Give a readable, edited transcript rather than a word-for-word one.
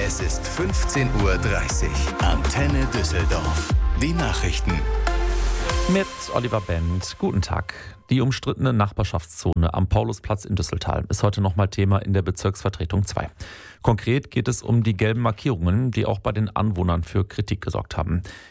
Es ist 15:30 Uhr. Antenne Düsseldorf. Die Nachrichten. Mit Oliver Bend. Guten Tag. Die umstrittene Nachbarschaftszone am Paulusplatz in Düsseltal ist heute nochmal Thema in der Bezirksvertretung 2. Konkret geht es um die gelben Markierungen, die auch bei den Anwohnern für Kritik gesorgt haben.